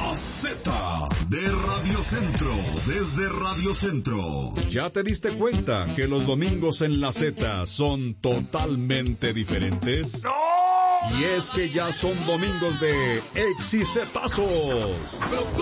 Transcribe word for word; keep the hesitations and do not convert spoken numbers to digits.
La Z de Radio Centro, desde Radio Centro. ¿Ya te diste cuenta que los domingos en La Z son totalmente diferentes? ¡No! Y es que ya son domingos de exicetazos.